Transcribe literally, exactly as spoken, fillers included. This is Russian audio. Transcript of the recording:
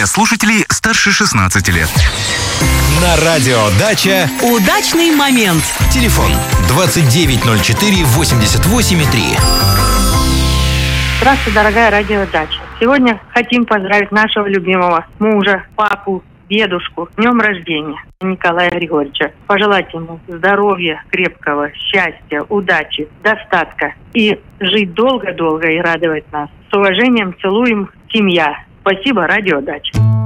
для слушателей старше шестнадцати лет. На радио «Дача» удачный момент. Телефон двадцать девять ноль четыре восемьдесят восемь три. Здравствуйте, дорогая радио «Дача». Сегодня хотим поздравить нашего любимого мужа, папу, дедушку с днем рождения Николая Григорьевича. Пожелать ему здоровья, крепкого, счастья, удачи, достатка. И жить долго-долго и радовать нас. С уважением, целуем, семья. Спасибо, радио «Дача».